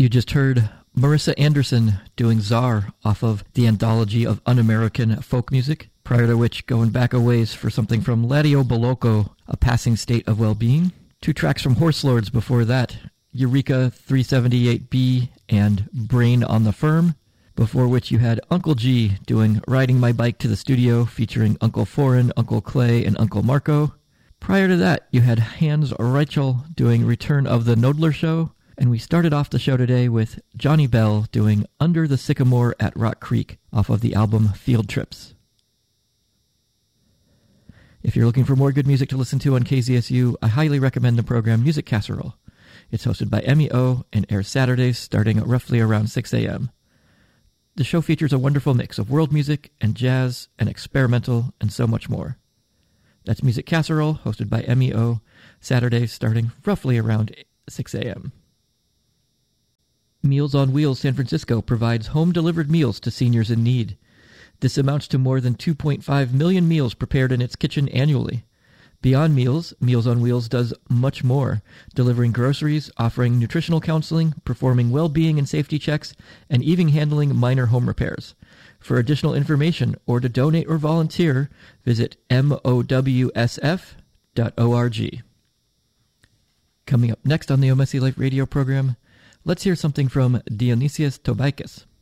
You just heard Marissa Anderson doing Czar off of the anthology of un-American folk music, prior to which going back a ways for something from Ladio Bolocco, A Passing State of Well-Being. 2 tracks from Horse Lords before that, Eureka 378B and Brain on the Firm, before which you had Uncle G doing Riding My Bike to the Studio featuring Uncle Foreign, Uncle Clay, and Uncle Marco. Prior to that, you had Hans Reichel doing Return of the Knoedler Show, and we started off the show today with Johnny Bell doing Under the Sycamore at Rock Creek off of the album Field Trips. If you're looking for more good music to listen to on KZSU, I highly recommend the program Music Casserole. It's hosted by Emmy O and airs Saturdays starting roughly around 6 a.m. The show features a wonderful mix of world music and jazz and experimental and so much more. That's Music Casserole, hosted by Emmy O, Saturdays starting roughly around 6 a.m. Meals on Wheels San Francisco provides home-delivered meals to seniors in need. This amounts to more than 2.5 million meals prepared in its kitchen annually. Beyond meals, Meals on Wheels does much more, delivering groceries, offering nutritional counseling, performing well-being and safety checks, and even handling minor home repairs. For additional information or to donate or volunteer, visit mowsf.org. Coming up next on the OMSI Life radio program, let's hear something from Dionysius Tobaikis.